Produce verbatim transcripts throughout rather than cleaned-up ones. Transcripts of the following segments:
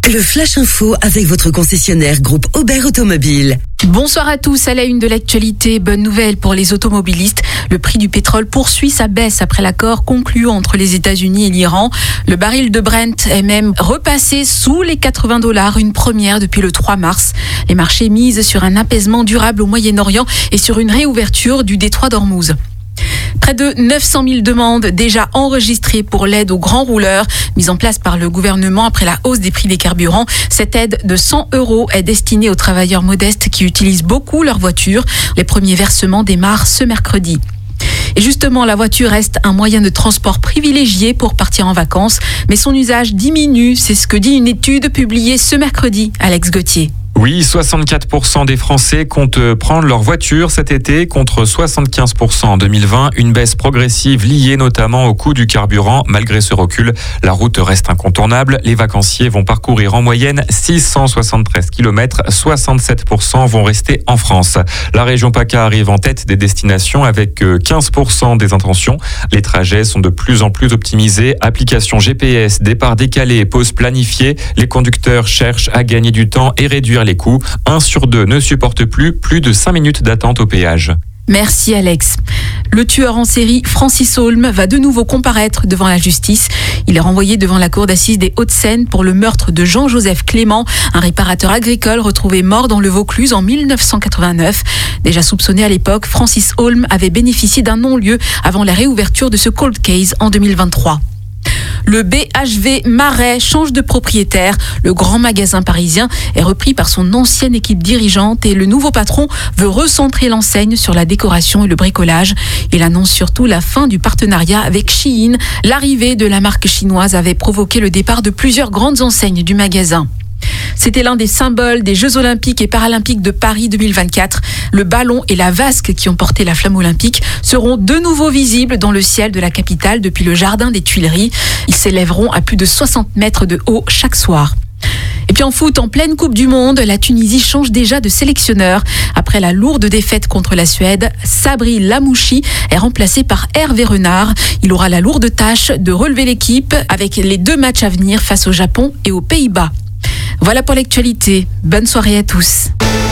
Le Flash Info avec votre concessionnaire groupe Aubert Automobile. Bonsoir à tous, à la une de l'actualité, bonne nouvelle pour les automobilistes. Le prix du pétrole poursuit sa baisse après l'accord conclu entre les États-Unis et l'Iran. Le baril de Brent est même repassé sous les quatre-vingts dollars, une première depuis le trois mars. Les marchés misent sur un apaisement durable au Moyen-Orient et sur une réouverture du détroit d'Ormuz. Près de neuf cent mille demandes déjà enregistrées pour l'aide aux grands rouleurs mise en place par le gouvernement après la hausse des prix des carburants. Cette aide de cent euros est destinée aux travailleurs modestes qui utilisent beaucoup leur voiture. Les premiers versements démarrent ce mercredi. Et justement, la voiture reste un moyen de transport privilégié pour partir en vacances, mais son usage diminue, c'est ce que dit une étude publiée ce mercredi. Alex Gauthier. Oui, soixante-quatre pour cent des Français comptent prendre leur voiture cet été contre soixante-quinze pour cent en deux mille vingt. Une baisse progressive liée notamment au coût du carburant. Malgré ce recul, la route reste incontournable. Les vacanciers vont parcourir en moyenne six cent soixante-treize kilomètres. soixante-sept pour cent vont rester en France. La région PACA arrive en tête des destinations avec quinze pour cent des intentions. Les trajets sont de plus en plus optimisés. Application G P S, départ décalé, pause planifiée. Les conducteurs cherchent à gagner du temps et réduire les coûts. Un sur deux ne supporte plus plus de cinq minutes d'attente au péage. Merci Alex. Le tueur en série Francis Holm va de nouveau comparaître devant la justice. Il est renvoyé devant la cour d'assises des Hauts-de-Seine pour le meurtre de Jean-Joseph Clément, un réparateur agricole retrouvé mort dans le Vaucluse en mille neuf cent quatre-vingt-neuf. Déjà soupçonné à l'époque, Francis Holm avait bénéficié d'un non-lieu avant la réouverture de ce cold case en deux mille vingt-trois. Le B H V Marais change de propriétaire. Le grand magasin parisien est repris par son ancienne équipe dirigeante et le nouveau patron veut recentrer l'enseigne sur la décoration et le bricolage. Il annonce surtout la fin du partenariat avec Shein. L'arrivée de la marque chinoise avait provoqué le départ de plusieurs grandes enseignes du magasin. C'était l'un des symboles des Jeux Olympiques et Paralympiques de Paris deux mille vingt-quatre. Le ballon et la vasque qui ont porté la flamme olympique seront de nouveau visibles dans le ciel de la capitale depuis le jardin des Tuileries. Ils s'élèveront à plus de soixante mètres de haut chaque soir. Et puis en foot, en pleine Coupe du Monde, la Tunisie change déjà de sélectionneur. Après la lourde défaite contre la Suède, Sabri Lamouchi est remplacé par Hervé Renard. Il aura la lourde tâche de relever l'équipe avec les deux matchs à venir face au Japon et aux Pays-Bas. Voilà pour l'actualité. Bonne soirée à tous.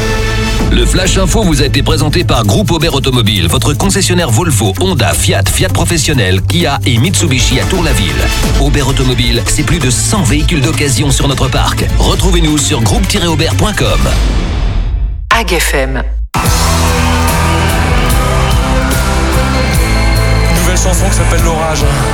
Le Flash Info vous a été présenté par Groupe Aubert Automobile, votre concessionnaire Volvo, Honda, Fiat, Fiat Professionnel, Kia et Mitsubishi à Tour-la-Ville. Aubert Automobile, c'est plus de cent véhicules d'occasion sur notre parc. Retrouvez-nous sur groupe tiret aubert point com. A G F M. Nouvelle chanson qui s'appelle L'Orage.